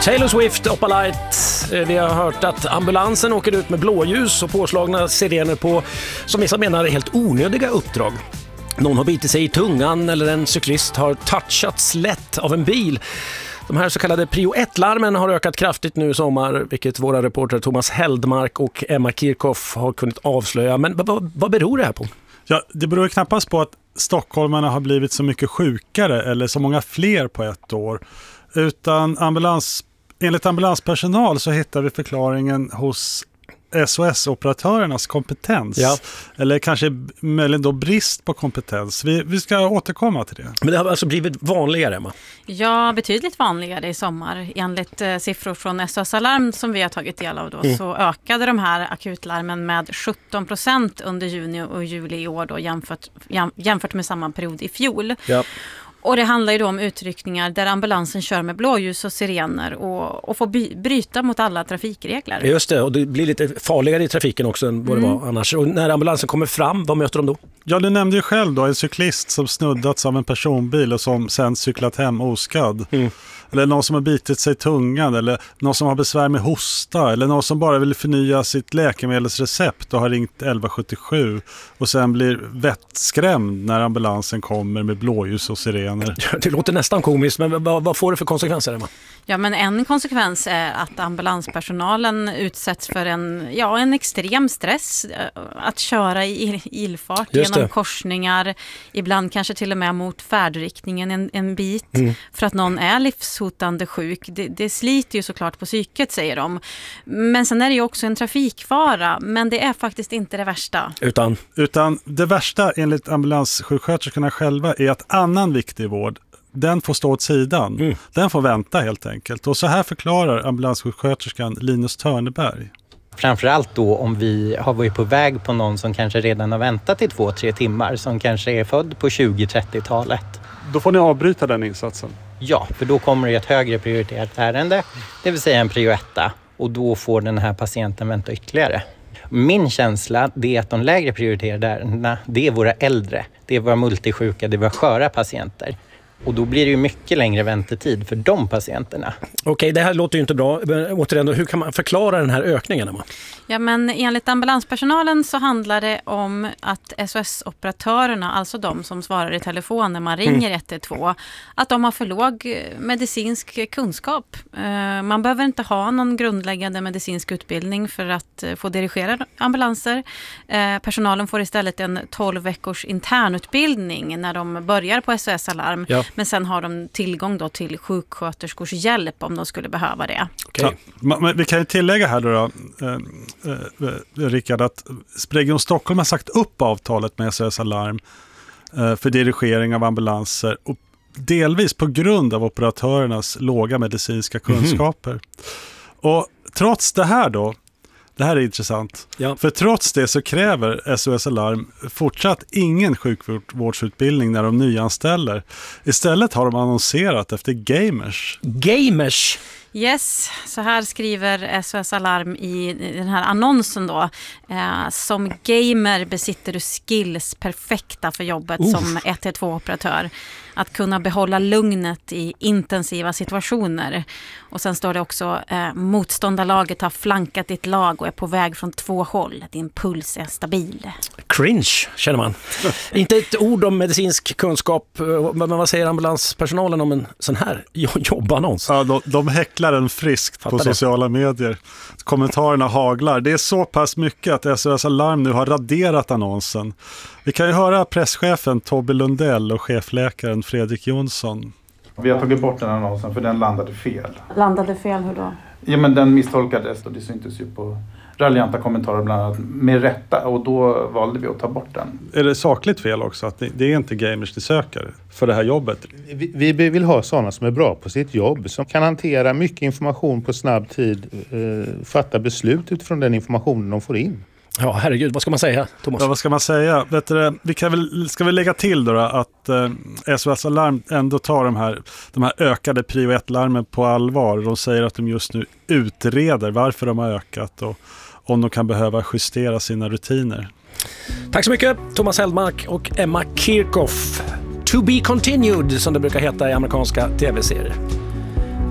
Taylor Swift, Opalite. Vi har hört att ambulansen åker ut med blåljus och påslagna sirener på, som vissa menar, helt onödiga uppdrag. Någon har bitit sig i tungan eller en cyklist har touchats lätt av en bil. De här så kallade prio 1-larmen har ökat kraftigt nu i sommar, vilket våra reportrar Thomas Heldmark och Emma Kirchhoff har kunnat avslöja. Men vad beror det här på? Ja, det beror knappast på att stockholmarna har blivit så mycket sjukare eller så många fler på ett år. Utan enligt ambulanspersonal så hittar vi förklaringen hos SOS-operatörernas kompetens. Ja. Eller kanske möjligen då brist på kompetens. Vi ska återkomma till det. Men det har alltså blivit vanligare, Emma? Ja, betydligt vanligare i sommar. Enligt siffror från SOS Alarm som vi har tagit del av då, så ökade de här akutlarmen med 17% under juni och juli i år då, jämfört med samma period i fjol. Ja. Och det handlar ju då om utryckningar där ambulansen kör med blåljus och sirener och får bryta mot alla trafikregler. Just det, och det blir lite farligare i trafiken också än vad det var annars. Och när ambulansen kommer fram, vad möter de då? Ja, du nämnde ju själv då en cyklist som snuddats av en personbil och som sen cyklat hem oskadd. Eller någon som har bitit sig i tungan, eller någon som har besvär med hosta, eller någon som bara vill förnya sitt läkemedelsrecept och har ringt 1177 och sen blir vettskrämd när ambulansen kommer med blåljus och sirener. Det låter nästan komiskt, men vad får det för konsekvenser, Emma? Ja, men en konsekvens är att ambulanspersonalen utsätts för en extrem stress att köra i ilfart genom korsningar, ibland kanske till och med mot färdriktningen en bit för att någon är livshotande sjuk. Det sliter ju såklart på psyket, säger de. Men sen är det ju också en trafikfara, men det är faktiskt inte det värsta. Utan det värsta enligt ambulanssjuksköterskorna själva är att annan viktig vård, den får stå åt sidan. Den får vänta helt enkelt. Och så här förklarar ambulanssjuksköterskan Linus Törneberg. Framförallt då om vi har varit på väg på någon som kanske redan har väntat i 2-3 timmar, som kanske är född på 20-30-talet. Då får ni avbryta den insatsen? Ja, för då kommer det ett högre prioriterat ärende, det vill säga en prio 1, och då får den här patienten vänta ytterligare. Min känsla är att de lägre prioriterade ärendena, det är våra äldre, det är våra multisjuka, det är våra sköra patienter. Och då blir det ju mycket längre väntetid för de patienterna. Okej, det här låter ju inte bra. Men återigen, hur kan man förklara den här ökningen, Emma? Ja, men enligt ambulanspersonalen så handlar det om att SOS-operatörerna, alltså de som svarar i telefon när man ringer 112, att de har för låg medicinsk kunskap. Man behöver inte ha någon grundläggande medicinsk utbildning för att få dirigera ambulanser. Personalen får istället en 12 veckors internutbildning när de börjar på SOS Alarm. Ja. Men sen har de tillgång då till sjuksköterskors hjälp om de skulle behöva det. Okay. Ja, men vi kan ju tillägga här då, Rickard, att Region Stockholm har sagt upp avtalet med SOS Alarm för dirigering av ambulanser, och delvis på grund av operatörernas låga medicinska kunskaper. Och trots det här då, det här är intressant. Ja. För trots det så kräver SOS Alarm fortsatt ingen sjukvårdsutbildning när de nyanställer. Istället har de annonserat efter gamers. Gamers? Yes, så här skriver SOS Alarm i den här annonsen då. Som gamer besitter du skills perfekta för jobbet som 112-operatör. Att kunna behålla lugnet i intensiva situationer. Och sen står det också motståndarlaget har flankat ditt lag och är på väg från 2 håll. Din puls är stabil. Cringe, känner man. Inte ett ord om medicinsk kunskap, men vad säger ambulanspersonalen om en sån här jobbannons? Ja, de häcklar den friskt på sociala medier. Kommentarerna haglar. Det är så pass mycket att SOS Alarm nu har raderat annonsen. Vi kan ju höra presschefen Tobbe Lundell och chefläkaren Fredrik Jonsson. Vi har tagit bort den annonsen för den landade fel. Landade fel, hur då? Ja, men den misstolkades och det syntes ju på raljanta kommentarer bland annat med rätta, och då valde vi att ta bort den. Är det sakligt fel också att det är inte gamers de söker för det här jobbet? Vi vill ha sådana som är bra på sitt jobb, som kan hantera mycket information på snabb tid, fatta beslut utifrån den informationen de får in. Ja, herregud, vad ska man säga, Thomas? Ja, vad ska man säga? Ska vi lägga till då att SOS Alarm ändå tar de här ökade prio 1-larmen på allvar. De säger att de just nu utreder varför de har ökat och om de kan behöva justera sina rutiner. Tack så mycket, Thomas Heldmark och Emma Kirchhoff. To be continued, som det brukar heta i amerikanska tv-serier.